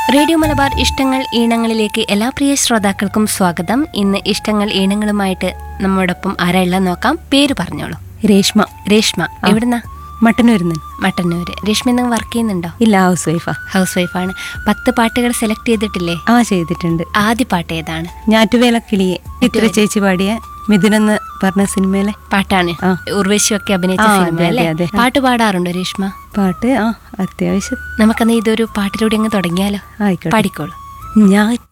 Radio Malabar ഇഷ്ടങ്ങൾ ഈണങ്ങളിലേക്ക് എല്ലാ പ്രിയ ശ്രോതാക്കൾക്കും സ്വാഗതം. ഇന്ന് ഇഷ്ടങ്ങൾ ഈണങ്ങളുമായിട്ട് നമ്മോടൊപ്പം ആരായുള്ള നോക്കാം. പേര് പറഞ്ഞോളൂ. രേഷ്മ. രേഷ്മ എവിടുന്ന? മട്ടന്നൂരിന്ന്. മട്ടന്നൂര്. രേഷ്മ എന്തെങ്കിലും വർക്ക് ചെയ്യുന്നുണ്ടോ? ഇല്ല, ഹൗസ് വൈഫാ. ഹൗസ് വൈഫാണ്. 10 പാട്ടുകൾ സെലക്ട് ചെയ്തിട്ടില്ലേ? ചെയ്തിട്ടുണ്ട്. ആദ്യ പാട്ട് ഏതാണ്? ഞാറ്റുവേല കിളിയെ, ചിത്ര ചേച്ചി പാടിയ മിഥുനെന്ന് പറഞ്ഞ സിനിമയിലെ പാട്ടാണ്. ഉർവശിയൊക്കെ അഭിനയിച്ച സിനിമ അല്ലേ? അതെ. പാട്ട് പാടാറുണ്ടോ രേഷ്മ? പാട്ട് അത്യാവശ്യം. നമുക്കന്ന് ഇതൊരു പാട്ടിലൂടെ അങ്ങ് തുടങ്ങിയാലോ? ആയിക്കോട്ടെ. പാടിക്കോളൂ. ഞാൻ